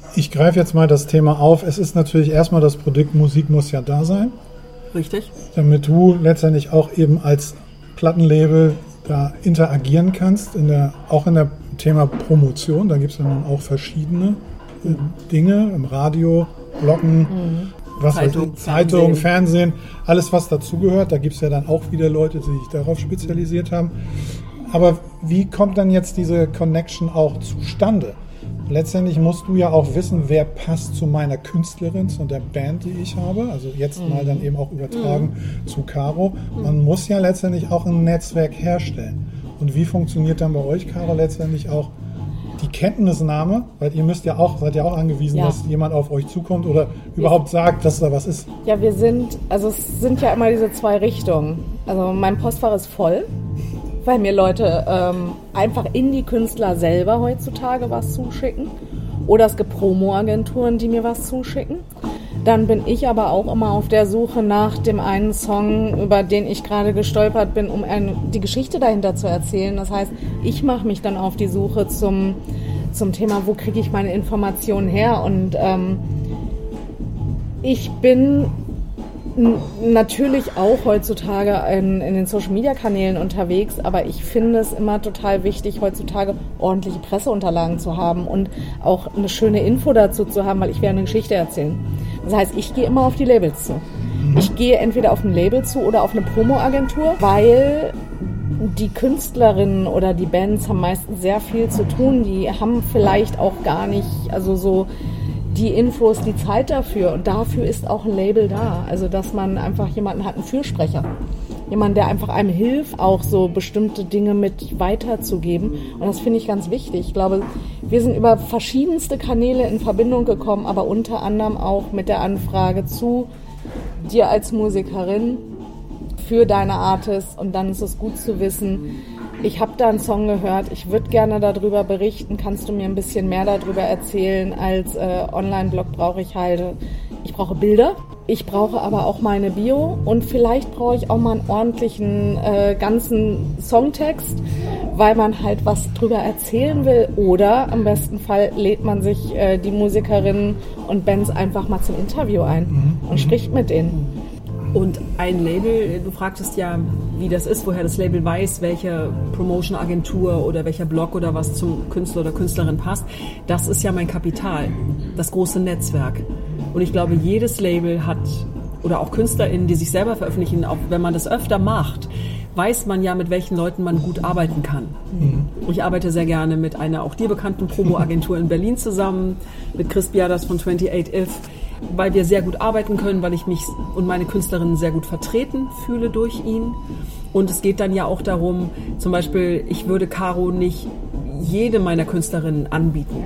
Ich greife jetzt mal das Thema auf. Es ist natürlich erstmal das Produkt, Musik muss ja da sein. Richtig. Damit du letztendlich auch eben als Plattenlabel da interagieren kannst, auch in der Thema Promotion. Da gibt es ja nun auch verschiedene Dinge im Radio, Bloggen, Zeitung, Fernsehen, alles was dazugehört. Da gibt es ja dann auch wieder Leute, die sich darauf spezialisiert haben. Aber wie kommt dann jetzt diese Connection auch zustande? Letztendlich musst du ja auch wissen, wer passt zu meiner Künstlerin, zu der Band, die ich habe. Also jetzt mal dann eben auch übertragen zu Caro. Man muss ja letztendlich auch ein Netzwerk herstellen. Und wie funktioniert dann bei euch, Caro, letztendlich auch die Kenntnisnahme? Weil ihr seid ja auch angewiesen, dass jemand auf euch zukommt oder überhaupt sagt, dass da was ist. Ja, es sind ja immer diese zwei Richtungen. Also mein Postfach ist voll, weil mir Leute einfach in die Künstler selber heutzutage was zuschicken. Oder es gibt Promo-Agenturen, die mir was zuschicken. Dann bin ich aber auch immer auf der Suche nach dem einen Song, über den ich gerade gestolpert bin, um die Geschichte dahinter zu erzählen. Das heißt, ich mache mich dann auf die Suche zum Thema, wo kriege ich meine Informationen her. Und ich bin natürlich auch heutzutage in den Social-Media-Kanälen unterwegs, aber ich finde es immer total wichtig, heutzutage ordentliche Presseunterlagen zu haben und auch eine schöne Info dazu zu haben, weil ich will eine Geschichte erzählen. Das heißt, ich gehe immer auf die Labels zu. Ich gehe entweder auf ein Label zu oder auf eine Promo-Agentur, weil die Künstlerinnen oder die Bands haben meistens sehr viel zu tun. Die haben vielleicht auch gar nicht, also so die Infos, die Zeit dafür. Und dafür ist auch ein Label da. Also, dass man einfach jemanden hat, einen Fürsprecher. Jemand, der einfach einem hilft, auch so bestimmte Dinge mit weiterzugeben. Und das finde ich ganz wichtig. Ich glaube, wir sind über verschiedenste Kanäle in Verbindung gekommen, aber unter anderem auch mit der Anfrage zu dir als Musikerin für deine Artists. Und dann ist es gut zu wissen, ich habe da einen Song gehört, ich würde gerne darüber berichten, kannst du mir ein bisschen mehr darüber erzählen? Als Online-Blog ich brauche Bilder, ich brauche aber auch meine Bio und vielleicht brauche ich auch mal einen ordentlichen ganzen Songtext, weil man halt was drüber erzählen will, oder im besten Fall lädt man sich die Musikerinnen und Bands einfach mal zum Interview ein und spricht mit denen. Und ein Label, du fragtest ja, wie das ist, woher das Label weiß, welche Promotion-Agentur oder welcher Blog oder was zum Künstler oder Künstlerin passt. Das ist ja mein Kapital, das große Netzwerk. Und ich glaube, jedes Label hat, oder auch KünstlerInnen, die sich selber veröffentlichen, auch wenn man das öfter macht, weiß man ja, mit welchen Leuten man gut arbeiten kann. Ich arbeite sehr gerne mit einer auch dir bekannten Promo-Agentur in Berlin zusammen, mit Chris Biadas von 28if, weil wir sehr gut arbeiten können, weil ich mich und meine Künstlerinnen sehr gut vertreten fühle durch ihn. Und es geht dann ja auch darum, zum Beispiel, ich würde Caro nicht jede meiner Künstlerinnen anbieten.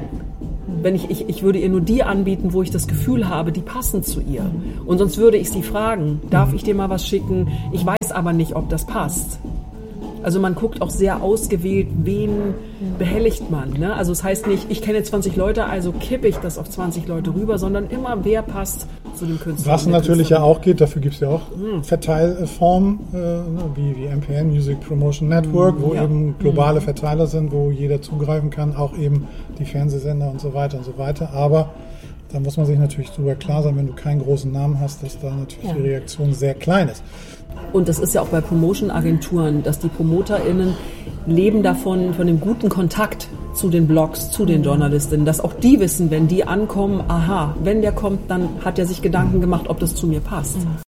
Ich würde ihr nur die anbieten, wo ich das Gefühl habe, die passen zu ihr. Und sonst würde ich sie fragen, darf ich dir mal was schicken? Ich weiß aber nicht, ob das passt. Also man guckt auch sehr ausgewählt, wen behelligt man. Ne? Also es heißt nicht, ich kenne 20 Leute, also kippe ich das auf 20 Leute rüber, sondern immer, wer passt zu dem Künstler. Was natürlich ja auch geht, dafür gibt es ja auch Verteilformen, wie MPN, Music Promotion Network, wo eben globale Verteiler sind, wo jeder zugreifen kann, auch eben die Fernsehsender und so weiter und so weiter. Aber da muss man sich natürlich darüber klar sein, wenn du keinen großen Namen hast, dass da natürlich die Reaktion sehr klein ist. Und das ist ja auch bei Promotion-Agenturen, dass die PromoterInnen leben davon, von dem guten Kontakt zu den Blogs, zu den Journalistinnen, dass auch die wissen, wenn die ankommen, aha, wenn der kommt, dann hat er sich Gedanken gemacht, ob das zu mir passt.